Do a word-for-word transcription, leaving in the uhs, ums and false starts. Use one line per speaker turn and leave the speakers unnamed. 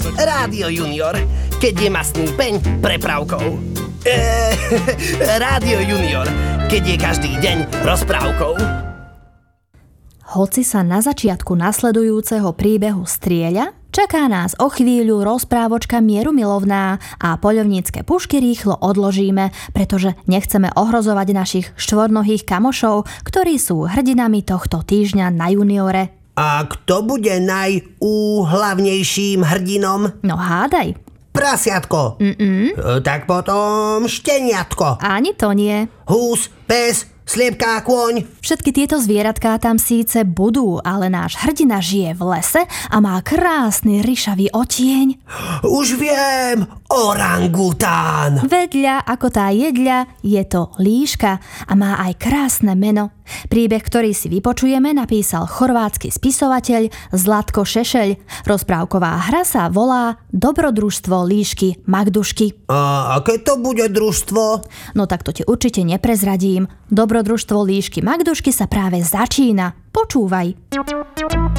Rádio Junior, keď je mastný peň prepravkou. Eee, Rádio Junior, keď je každý deň rozprávkou.
Hoci sa na začiatku nasledujúceho príbehu strieľa, čaká nás o chvíľu rozprávočka mierumilovná a poľovnícke pušky rýchlo odložíme, pretože nechceme ohrozovať našich štvornohých kamošov, ktorí sú hrdinami tohto týždňa na Juniore.
A kto bude najúhlavnejším hrdinom?
No hádaj.
Prasiatko.
Mm-mm.
Tak potom šteniatko.
Ani to nie.
Hús, pes, sliepka, kôň.
Všetky tieto zvieratká tam síce budú, ale náš hrdina žije v lese a má krásny ryšavý otieň.
Už viem, orangután.
Vedľa ako tá jedľa je to líška a má aj krásne meno. Príbeh, ktorý si vypočujeme, napísal chorvátsky spisovateľ Zlatko Šešeľ. Rozprávková hra sa volá Dobrodružstvo líšky Magdušky.
A aké to bude družstvo?
No tak to ti určite neprezradím. Dobrodružstvo líšky Magdušky sa práve začína. Počúvaj.